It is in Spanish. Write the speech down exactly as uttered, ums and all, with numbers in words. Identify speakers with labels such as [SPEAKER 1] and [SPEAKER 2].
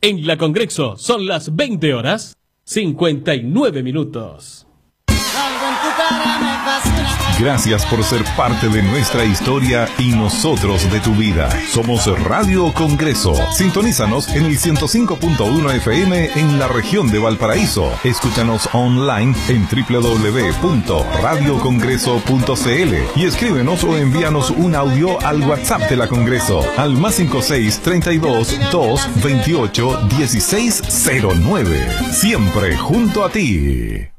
[SPEAKER 1] En la Congreso son las veinte horas cincuenta y nueve minutos.
[SPEAKER 2] Gracias por ser parte de nuestra historia y nosotros de tu vida. Somos Radio Congreso. Sintonízanos en el ciento cinco punto uno F M en la región de Valparaíso. Escúchanos online en doble u doble u doble u punto radio congreso punto c l y escríbenos o envíanos un audio al WhatsApp de la Congreso al más cinco seis, treinta y dos, dos, veintiocho, dieciséis, cero nueve. Siempre junto a ti.